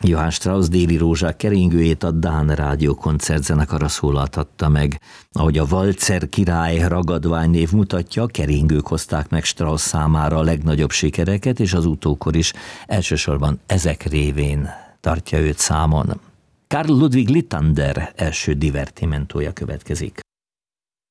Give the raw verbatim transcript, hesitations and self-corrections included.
Johann Strauss Déli rózsák keringőjét a Dán Rádió koncertzenekara szólaltatta meg. Ahogy a Walzer király ragadványnév mutatja, keringők hozták meg Strauss számára a legnagyobb sikereket, és az utókor is elsősorban ezek révén tartja őt számon. Karl Ludwig Littander első divertimentója következik.